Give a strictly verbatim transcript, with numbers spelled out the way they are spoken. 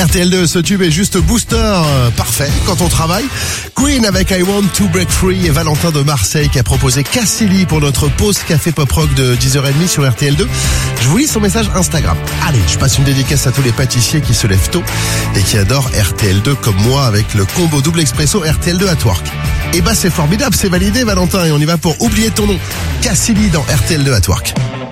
R T L deux, ce tube est juste booster euh, parfait quand on travaille. Queen avec I Want to Break Free et Valentin de Marseille qui a proposé Cassili pour notre pause café pop rock de dix heures trente sur R T L deux. Je vous lis son message Instagram. Allez, je passe une dédicace à tous les pâtissiers qui se lèvent tôt et qui adorent R T L deux comme moi avec le combo double expresso R T L deux at work. Et bah c'est formidable, c'est validé Valentin et on y va pour oublier ton nom. Cassili dans R T L deux at work.